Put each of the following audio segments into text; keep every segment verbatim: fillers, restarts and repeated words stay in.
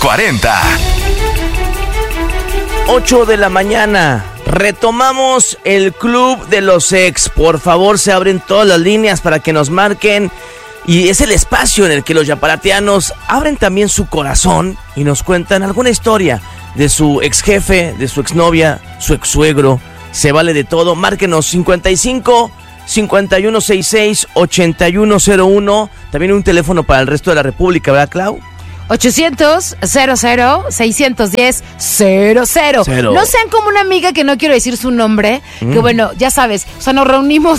cuarenta. ocho de la mañana. Retomamos el Club de los Ex. Por favor, se abren todas las líneas para que nos marquen. Y es el espacio en el que los yaparateanos abren también su corazón y nos cuentan alguna historia de su ex jefe, de su exnovia, su ex suegro. Se vale de todo. Márquenos cincuenta y cinco, cincuenta y uno sesenta y seis, ochenta y uno cero uno. También un teléfono para el resto de la República, ¿verdad, Clau? ochocientos, cero cero, seiscientos diez, cero cero. No sean como una amiga que no quiero decir su nombre, mm. que bueno, ya sabes, o sea, nos reunimos,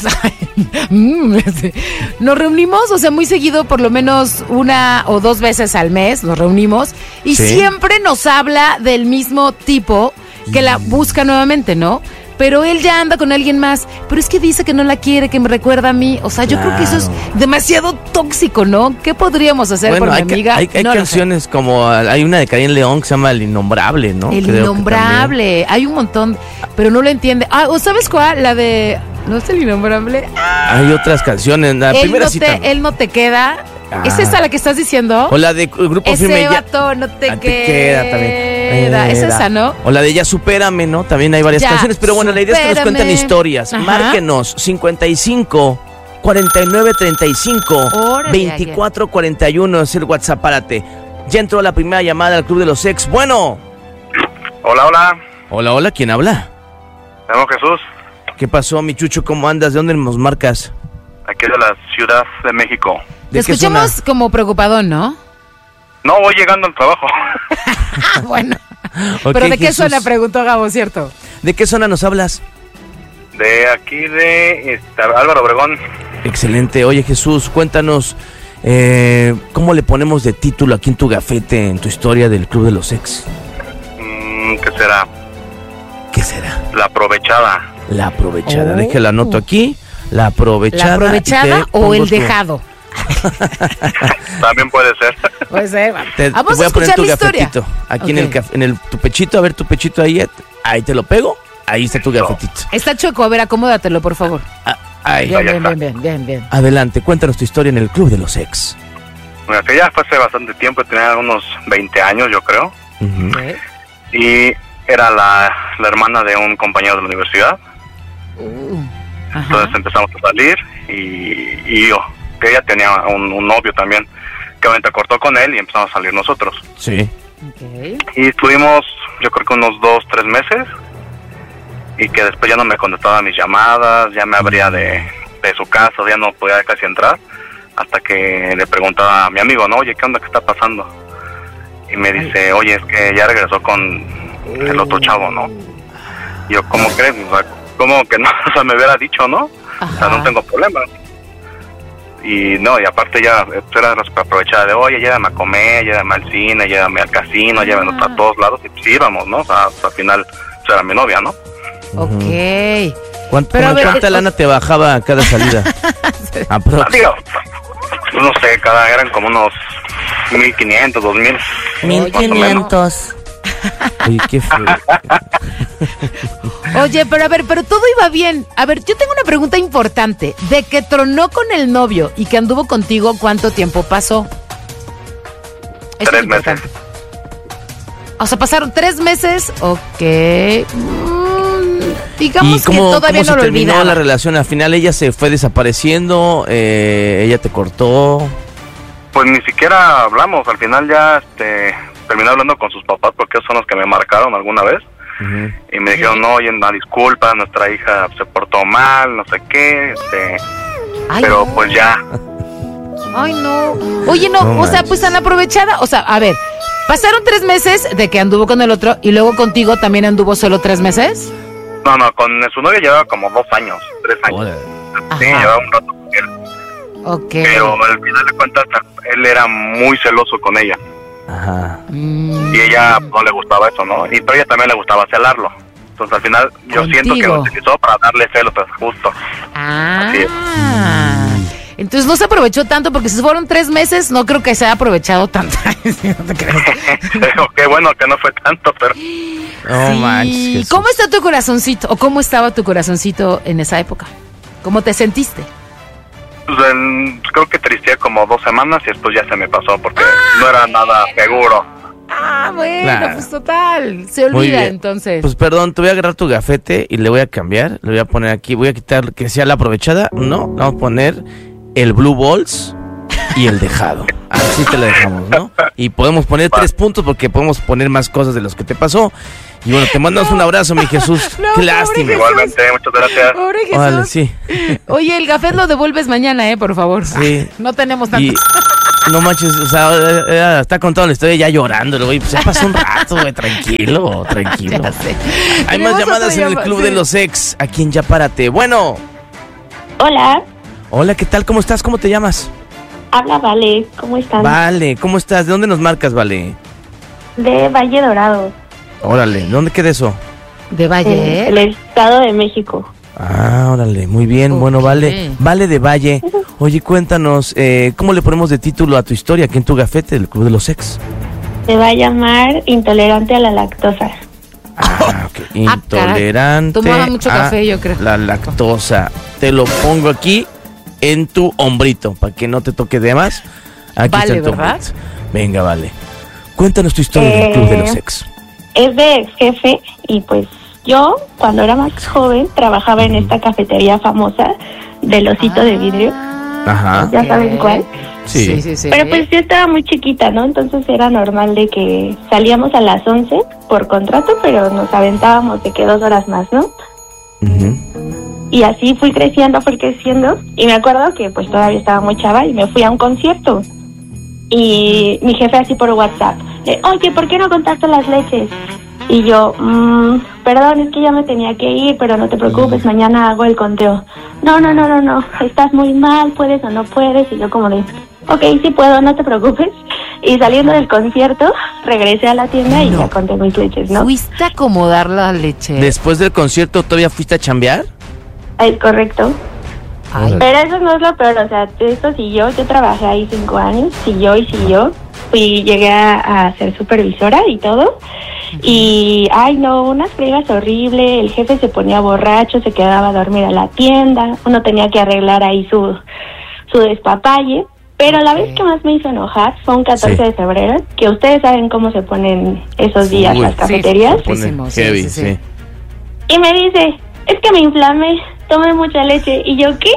nos reunimos, o sea, muy seguido, por lo menos una o dos veces al mes nos reunimos, y ¿sí? siempre nos habla del mismo tipo que la busca nuevamente, ¿no? Pero él ya anda con alguien más, pero es que dice que no la quiere, que me recuerda a mí. O sea, yo claro. creo que eso es demasiado tóxico, ¿no? ¿Qué podríamos hacer bueno, por mi amiga? Hay, hay no canciones como, hay una de Karin León que se llama El Innombrable, ¿no? El creo Innombrable, hay un montón, pero no lo entiende. Ah, ¿o sabes cuál? La de, ¿no es El Innombrable? Ah, hay otras canciones, la él primera no cita. Te, él no te queda. Ah. ¿Es esa la que estás diciendo? O la de Grupo Ese Firme. Ese vato no te, ah, queda. te queda también. Era. Es esa, ¿no? O la de Ya Supérame, ¿no? También hay varias ya, canciones. Pero bueno, supérame. La idea es que nos cuenten historias. Ajá. Márquenos cincuenta y cinco, cuarenta y nueve, treinta y cinco, Órale, veinticuatro, cuarenta y uno es el WhatsApp, párate. Ya entró la primera llamada al Club de los Ex. Bueno. Hola, hola. Hola, hola, ¿quién habla? Me llamo Jesús. ¿Qué pasó, mi chucho? ¿Cómo andas? ¿De dónde nos marcas? Aquí de la Ciudad de México. Te escuchamos zona? Como preocupadón, ¿no? No, voy llegando al trabajo. Ah, bueno. Okay, ¿pero de qué Jesús. zona? Preguntó Gabo, ¿cierto? ¿De qué zona nos hablas? De aquí de este, Álvaro Obregón. Excelente. Oye, Jesús, cuéntanos, eh, ¿cómo le ponemos de título aquí en tu gafete, en tu historia del Club de los Ex? Mm, ¿Qué será? ¿Qué será? La aprovechada. La aprovechada. Oh. Déjala anoto aquí. La aprovechada. ¿La aprovechada o el dejado? También puede ser. Puede ser. Te, Vamos te voy a a poner escuchar tu la historia. gafetito. Aquí okay. en el en el tu pechito, a ver tu pechito ahí. Ahí te lo pego. Ahí está tu gafetito. Está chueco, a ver, acomódatelo, por favor. Ah, ahí. Bien, bien, bien, bien, bien, bien. Adelante, cuéntanos tu historia en el Club de los Ex. Bueno, que ya fue hace bastante tiempo, tenía unos veinte años, yo creo. Uh-huh. Okay. Y era la, la hermana de un compañero de la universidad. Uh, Entonces empezamos a salir y, y yo, que ella tenía un, un novio también, que obviamente cortó con él y empezamos a salir nosotros. Sí. Okay. Y estuvimos, yo creo que unos dos, tres meses, y que después ya no me contestaba mis llamadas, ya me abría de, de su casa, ya no podía casi entrar, hasta que le preguntaba a mi amigo, ¿no? Oye, ¿qué onda? ¿Qué está pasando? Y me dice, oye, es que ya regresó con el otro chavo, ¿no? Y yo, ¿cómo crees? O sea, ¿cómo que no? O sea, me hubiera dicho, ¿no? Ajá. O sea, no tengo problema. Y no, y aparte ya era la super aprovechada de, oye, llévame a comer, llévame al cine, llévame al casino, ah. llévame a todos lados, y pues íbamos, ¿no? O sea, al final pues, era mi novia, ¿no? Ok. ¿Cuánto, Pero ver, ¿Cuánta eh, lana te bajaba cada salida? Ah, digo, no sé, cada eran como unos mil quinientos, dos mil. mil quinientos. Oye, qué feo. Oye, pero a ver, pero todo iba bien. A ver, yo tengo una pregunta importante. De que tronó con el novio y que anduvo contigo, ¿cuánto tiempo pasó? Eso tres es importante. meses. O sea, pasaron tres meses. Ok. Mm, digamos ¿Y cómo, que todavía cómo no se lo terminó olvidaba. la relación? Al final ella se fue desapareciendo, eh, ella te cortó. Pues ni siquiera hablamos, al final ya este terminé hablando con sus papás porque ellos son los que me marcaron alguna vez. Uh-huh. Y me dijeron, no, oye, una disculpa, nuestra hija se portó mal, no sé qué, este, Ay, pero no. pues ya. Ay, no. Oye, no, No o sea, manches. pues tan aprovechada. O sea, a ver, pasaron tres meses de que anduvo con el otro y luego contigo también anduvo solo tres meses. No, no, con su novia llevaba como dos años, tres años. Hola. Sí, Ajá. llevaba un rato con él. Ok. Pero al final de cuentas, él era muy celoso con ella. Ajá. Mm. Y ella no le gustaba eso, ¿no? Y pero a ella también le gustaba celarlo. Entonces al final yo ¿Contigo? siento que lo utilizó para darle celos, pues justo. Ah. Así es. Entonces no se aprovechó tanto porque si fueron tres meses no creo que se haya aprovechado tanto. No te creas. Pero qué bueno que no fue tanto, pero No Sí. manches, Jesús. ¿Cómo está tu corazoncito? ¿O cómo estaba tu corazoncito en esa época? ¿Cómo te sentiste? pues, en- creo que tristeé como dos semanas y después ya se me pasó porque no era nada seguro. bueno, Claro. pues total. Se Muy olvida bien. entonces. Pues perdón, te voy a agarrar tu gafete y le voy a cambiar. Le voy a poner aquí, voy a quitar que sea la aprovechada. No, vamos a poner el Blue Balls y el dejado. Así te lo dejamos, ¿no? Y podemos poner tres puntos porque podemos poner más cosas de los que te pasó. Y bueno, te mandamos No. un abrazo, mi Jesús. No, Qué pobre lástima. Jesús. Igualmente, muchas gracias. Pobre Jesús. Órale, sí. Oye, el gafet lo devuelves mañana, ¿eh? Por favor. Sí. Ay, no tenemos tanto. Y no manches, o sea, eh, eh, está contando la historia ya llorando, güey. Pues ya pasó un rato, güey. Tranquilo, tranquilo. Ya sé. Hay Tenemos más llamadas otra en el llama- Club sí. de los Ex. Aquí en Ya Párate. Bueno. Hola, Hola, ¿qué tal? ¿Cómo estás? ¿Cómo te llamas? habla Vale, ¿cómo están? Vale, ¿cómo estás? ¿De dónde nos marcas, Vale? De Valle Dorado, Órale, ¿dónde queda eso? De en Valle, el ¿eh? Estado de México. Ah, órale, muy bien. Ok. Bueno, Vale, Vale de Valle. Oye, cuéntanos, eh, ¿cómo le ponemos de título a tu historia aquí en tu gafete del Club de los Ex? Se va a llamar Intolerante a la Lactosa. Ah, ok. Ah, Intolerante caray. Tomaba mucho a café, yo creo. la lactosa. Te lo pongo aquí en tu hombrito, para que no te toque de más. Aquí Vale, está en tu ¿verdad? hombrito. Venga, Vale. Cuéntanos tu historia del Club de los Eh, Ex. Es de ex jefe y pues yo, cuando era más joven, trabajaba en esta cafetería famosa del osito de vidrio. Ajá. ¿Ya saben cuál? Sí. Sí, sí, sí. Pero pues yo estaba muy chiquita, ¿no? Entonces era normal de que salíamos a las once por contrato, pero nos aventábamos de que dos horas más, ¿no? Ujú. Y así fui creciendo, fui creciendo. Y me acuerdo que pues todavía estaba muy chava y me fui a un concierto. Y mi jefe así por WhatsApp, eh, oye, ¿por qué no contaste las leches? Y yo, mmm, perdón, es que ya me tenía que ir, pero no te preocupes, mañana hago el conteo. No, no, no, no, no, estás muy mal, puedes o no puedes. Y yo como de, ok, sí puedo, no te preocupes. Y saliendo del concierto, regresé a la tienda y No. ya conté mis leches, ¿no? Fuiste a acomodar la leche. Después del concierto, ¿todavía fuiste a chambear? Es correcto. Ay, Pero eso no es lo peor, o sea, esto siguió, yo trabajé ahí cinco años, siguió y siguió, fui, llegué a, a ser supervisora y todo, y, ay no, unas pruebas horribles, el jefe se ponía borracho, se quedaba a dormir a la tienda, uno tenía que arreglar ahí su, su despapalle, pero la vez que más me hizo enojar fue un catorce Sí. de febrero, que ustedes saben cómo se ponen esos días Uy, las sí, cafeterías, Pone Fuertísimo, sí, heavy, sí, sí. sí. y me dice, es que me inflamé, tomé mucha leche. Y yo, ¿qué?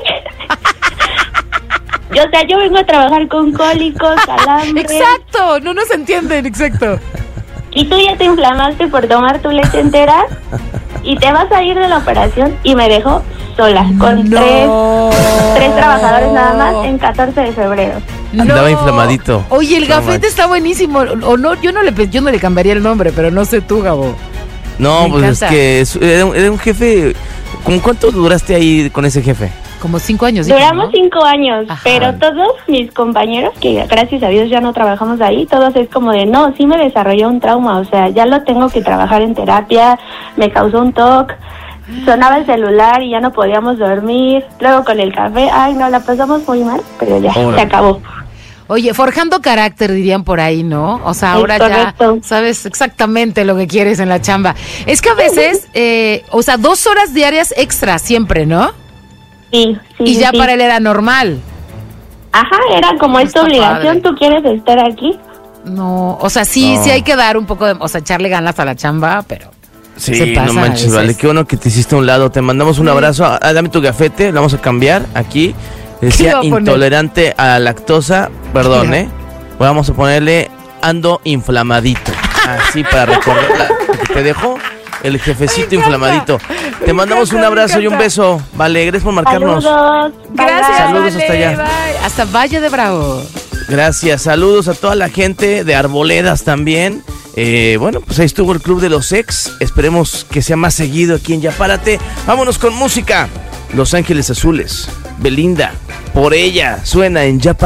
Yo, o sea, yo vengo a trabajar con cólicos, calambres. Exacto, no nos entienden, exacto. Y tú ya te inflamaste por tomar tu leche entera. Y te vas a ir de la operación. Y me dejó sola, con No. tres, tres trabajadores nada más en catorce de febrero. Andaba inflamadito. Oye, el No gafete manches. está buenísimo. O no, yo no le pe- yo no le cambiaría el nombre, pero no sé tú, Gabo. No, Me pues encanta. es que es- era, un, era un jefe. ¿Con cuánto duraste ahí con ese jefe? Como cinco años. dije, Duramos ¿no? cinco años, Ajá. pero todos mis compañeros, que gracias a Dios ya no trabajamos ahí, todos es como de, no, sí me desarrolló un trauma, o sea, ya lo tengo que trabajar en terapia, me causó un toque, sonaba el celular y ya no podíamos dormir, luego con el café, ay no, la pasamos muy mal, pero ya, Órale. se acabó. Oye, forjando carácter, dirían por ahí, ¿no? O sea, Es ahora ya correcto. sabes exactamente lo que quieres en la chamba. Es que a veces, eh, o sea, dos horas diarias extra siempre, ¿no? Sí, sí. Y ya sí. para él era normal. Ajá, era como Está esta obligación, padre. tú quieres estar aquí. No, o sea, sí, No. sí hay que dar un poco de, o sea, echarle ganas a la chamba, pero Sí, se pasa no a manches, veces. vale. Qué bueno que te hiciste a un lado. Te mandamos un abrazo. Ah, dame tu gafete, lo vamos a cambiar aquí. ¿Qué Decía le va a poner? intolerante a la lactosa. Perdón, Ya. ¿eh? Vamos a ponerle ando inflamadito. Así para recordar. Te dejo el jefecito Me encanta. inflamadito. Te Me mandamos encanta, un me abrazo y un encanta. beso. Vale, gracias por marcarnos. Saludos. Bye, gracias. bye. Saludos Vale, hasta allá. bye. Hasta Valle de Bravo. Gracias, saludos a toda la gente de Arboledas también. Eh, bueno, pues ahí estuvo el Club de los Ex. Esperemos que sea más seguido aquí en Ya Párate. Vámonos con música. Los Ángeles Azules, Belinda, por ella, suena en Ya Párate.